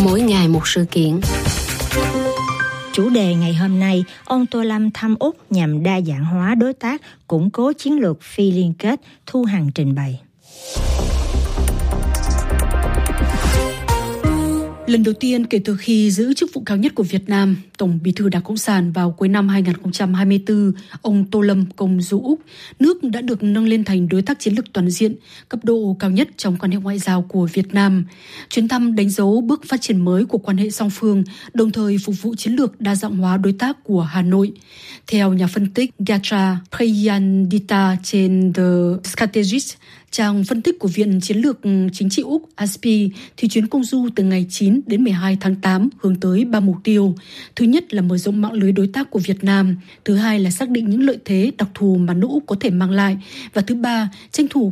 mỗi ngày một sự kiện. Chủ đề ngày hôm nay, ông Tô Lâm thăm Úc nhằm đa dạng hóa đối tác, củng cố chiến lược phi liên kết, Thu Hằng trình bày. Lần đầu tiên kể từ khi giữ chức vụ cao nhất của Việt Nam, Tổng Bí thư Đảng Cộng sản vào cuối năm 2024, ông Tô Lâm công du Úc, nước đã được nâng lên thành đối tác chiến lược toàn diện, cấp độ cao nhất trong quan hệ ngoại giao của Việt Nam. Chuyến thăm đánh dấu bước phát triển mới của quan hệ song phương, đồng thời phục vụ chiến lược đa dạng hóa đối tác của Hà Nội. Theo nhà phân tích Gatra Prayandita trên The Strategist, trang phân tích của Viện Chiến lược Chính trị Úc ASPI, thì chuyến công du từ ngày 9 đến 12 tháng 8 hướng tới 3 mục tiêu. Thứ nhất là mở rộng mạng lưới đối tác của Việt Nam. Thứ hai là xác định những lợi thế đặc thù mà nước Úc có thể mang lại. Và thứ ba, tranh thủ